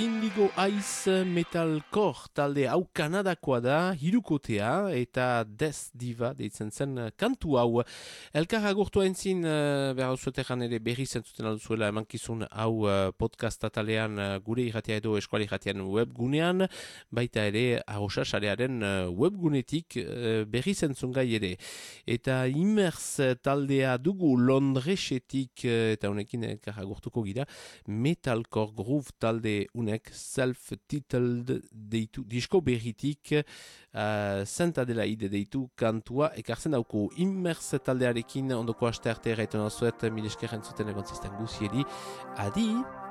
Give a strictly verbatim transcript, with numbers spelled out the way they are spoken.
Indigo Ice Metalcore talde hau Kanadakoa da, hirukotea eta Death Diva deitzen zen kantu hau. Elkar agurtu entzin, uh, behar zuetekan ere berri zentzuten alduzuela emankizun hau uh, podcast atalean uh, gure irratia edo eskuali irratian webgunean, baita ere arrosa sarearen uh, webgunetik uh, berri zentzun gai ere. Eta Immers taldea dugu Londresetik uh, eta honekin elkar agurtuko gira, Metalcore Groove talde unek self-titled deitu, disko berritik uh, Saint Adelaide deitu kantua ekartzen dauko Immers taldearekin ondoko aste arte erraiten azuet, mil esker entzuten egon zisten guziedi. Adi!